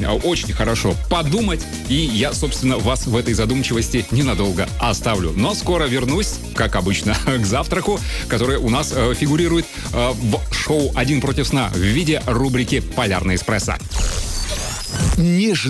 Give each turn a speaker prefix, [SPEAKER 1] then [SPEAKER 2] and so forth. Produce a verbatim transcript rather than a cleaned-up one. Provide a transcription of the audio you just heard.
[SPEAKER 1] очень хорошо подумать, и я, собственно, вас в этой задумчивости ненадолго оставлю. Но скоро вернусь, как обычно, к завтраку, который у нас э, фигурирует э, в шоу «Один против сна» в виде рубрики «Полярный эспрессо».
[SPEAKER 2] Неж